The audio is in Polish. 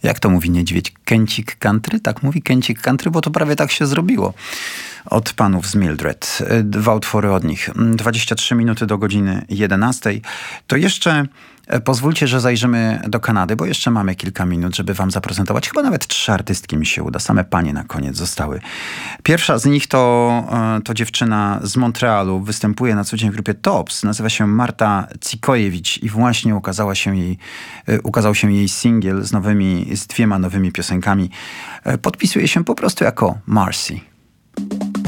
Jak to mówi niedźwiedź? Kęcik country? Tak mówi Kęcik country, bo to prawie tak się zrobiło. Od panów z Mildred. 2 utwory od nich. 23 minuty do godziny 11. To jeszcze pozwólcie, że zajrzymy do Kanady, bo jeszcze mamy kilka minut, żeby wam zaprezentować. Chyba nawet 3 artystki mi się uda. Same panie na koniec zostały. Pierwsza z nich to dziewczyna z Montrealu. Występuje na co dzień w grupie Tops. Nazywa się Marta Cikojewicz i właśnie ukazał się jej singiel z 2 nowymi piosenkami. Podpisuje się po prostu jako Marcy.